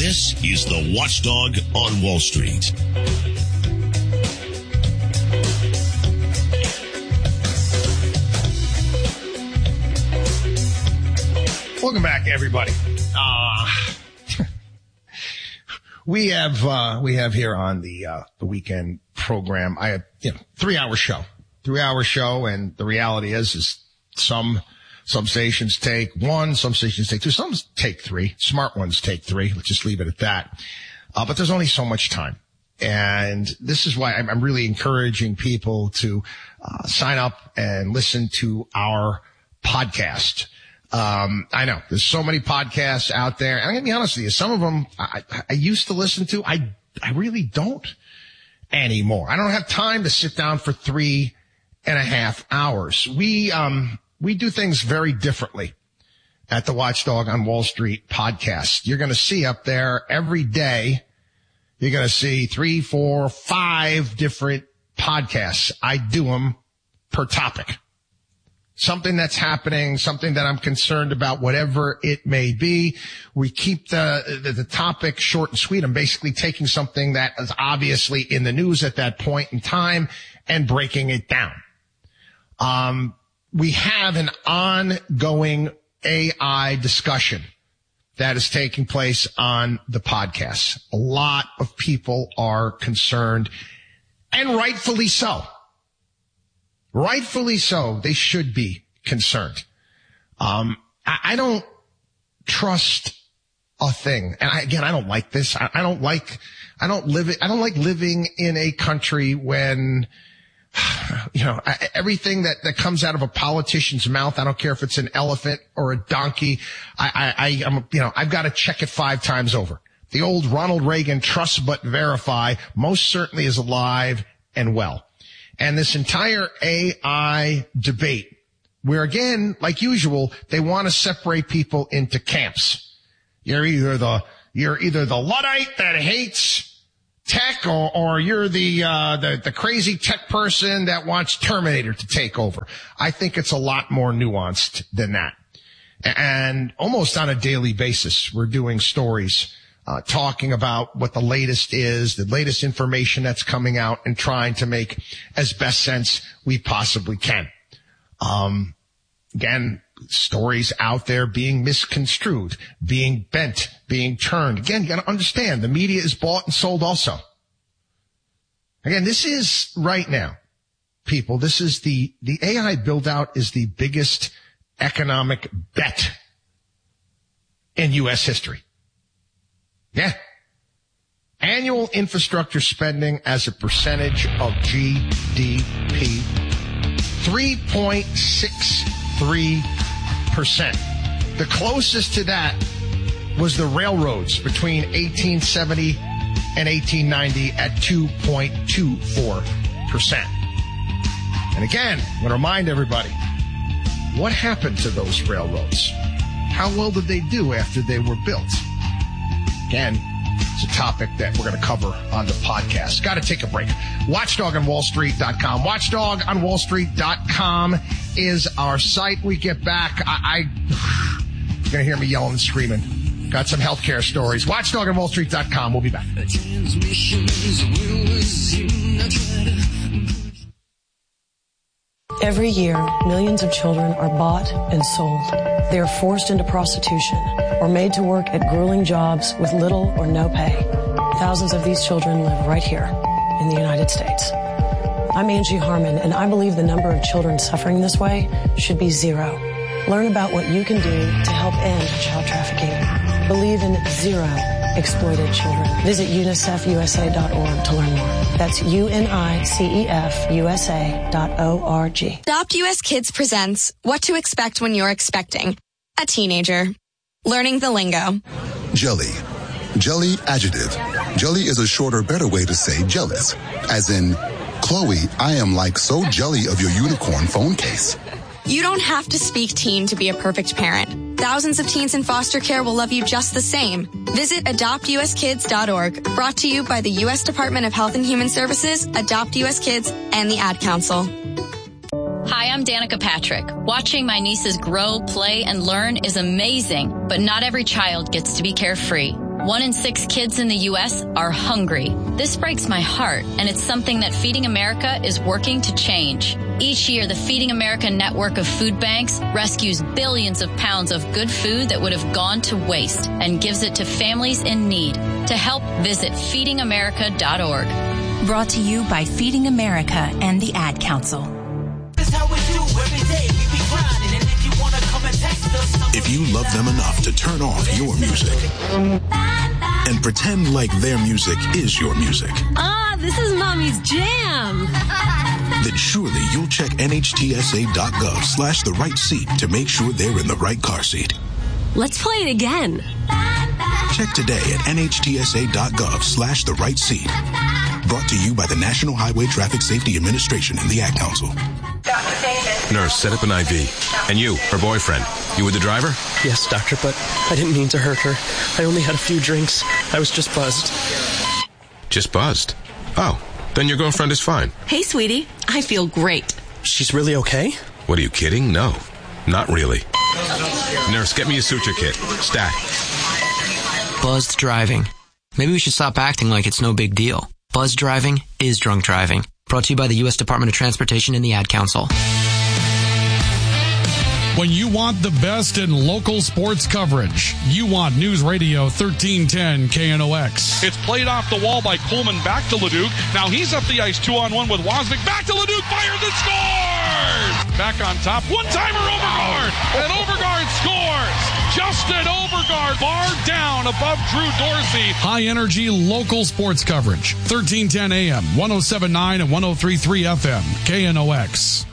This is the Watchdog on Wall Street. Welcome back, everybody. We have here on the weekend program. I have 3-hour show, and the reality is some stations take 1, some stations take 2, some take 3. Smart ones take 3. Let's just leave it at that. But there's only so much time, and this is why I'm really encouraging people to sign up and listen to our podcast. I know there's so many podcasts out there. And I'm going to be honest with you. Some of them I used to listen to. I really don't anymore. I don't have time to sit down for 3.5 hours. We do things very differently at the Watchdog on Wall Street podcast. You're going to see up there every day. You're going to see 3, 4, 5 different podcasts. I do them per topic. Something that's happening, something that I'm concerned about, whatever it may be. We keep the topic short and sweet. I'm basically taking something that is obviously in the news at that point in time and breaking it down. We have an ongoing AI discussion that is taking place on the podcast. A lot of people are concerned, and rightfully so. Rightfully so. They should be concerned. I don't trust a thing. And I don't like this. I don't like living in a country when, everything that comes out of a politician's mouth, I don't care if it's an elephant or a donkey. I've got to check it 5 times over. The old Ronald Reagan trust but verify most certainly is alive and well. And this entire AI debate, where again, like usual, they want to separate people into camps. You're either the Luddite that hates tech, or you're the crazy tech person that wants Terminator to take over. I think it's a lot more nuanced than that. And almost on a daily basis, we're doing stories talking about what the latest is, the latest information that's coming out, and trying to make as best sense we possibly can. Again, stories out there being misconstrued, being bent, being turned. Again, you got to understand the media is bought and sold also. Again, this is right now, people, this is the AI build out is the biggest economic bet in U.S. history. Yeah. Annual infrastructure spending as a percentage of GDP, 3.63%. The closest to that was the railroads between 1870 and 1890 at 2.24%. And again, I want to remind everybody, what happened to those railroads? How well did they do after they were built? Again, it's a topic that we're going to cover on the podcast. Got to take a break. WatchdogOnWallStreet.com. WatchdogOnWallStreet.com is our site. We get back. You're going to hear me yelling and screaming. Got some healthcare stories. WatchdogOnWallStreet.com. We'll be back. Every year, millions of children are bought and sold. They are forced into prostitution or made to work at grueling jobs with little or no pay. Thousands of these children live right here in the United States. I'm Angie Harmon, and I believe the number of children suffering this way should be 0. Learn about what you can do to help end child trafficking. Believe in 0 exploited children. Visit UNICEFUSA.org to learn more. That's UNICEFUSA.org. Adopt US Kids presents What to Expect When You're Expecting a Teenager. Learning the lingo. Jelly. Jelly adjective. Jelly is a shorter, better way to say jealous. As in, Chloe, I am like so jelly of your unicorn phone case. You don't have to speak teen to be a perfect parent. Thousands of teens in foster care will love you just the same. Visit AdoptUSKids.org. Brought to you by the U.S. Department of Health and Human Services, Adopt US Kids, and the Ad Council. Hi, I'm Danica Patrick. Watching my nieces grow, play, and learn is amazing, but not every child gets to be carefree. 1 in 6 kids in the U.S. are hungry. This breaks my heart, and it's something that Feeding America is working to change. Each year, the Feeding America network of food banks rescues billions of pounds of good food that would have gone to waste and gives it to families in need. To help, visit feedingamerica.org. Brought to you by Feeding America and the Ad Council. If you love them enough to turn off your music and pretend like their music is your music. This is Mommy's jam. Then surely you'll check nhtsa.gov/the right seat to make sure they're in the right car seat. Let's play it again. Check today at nhtsa.gov/the right seat. Brought to you by the National Highway Traffic Safety Administration and the Ad Council. Nurse, set up an IV. And you, her boyfriend, you were the driver? Yes, doctor, but I didn't mean to hurt her. I only had a few drinks. I was just buzzed. Just buzzed? Oh, then your girlfriend is fine. Hey, sweetie. I feel great. She's really okay? What, are you kidding? No, not really. Nurse, get me a suture kit. Stat. Buzzed driving. Maybe we should stop acting like it's no big deal. Buzzed driving is drunk driving. Brought to you by the U.S. Department of Transportation and the Ad Council. When you want the best in local sports coverage, you want News Radio 1310 KNOX. It's played off the wall by Coleman back to Leduc. Now he's up the ice 2-on-1 with Wozniak. Back to Leduc, fires and scores! Back on top, one-timer Overgaard, and Overgaard scores! Justin Overgaard, bar down above Drew Dorsey. High-energy local sports coverage. 1310 AM, 107.9 and 103.3 FM, KNOX.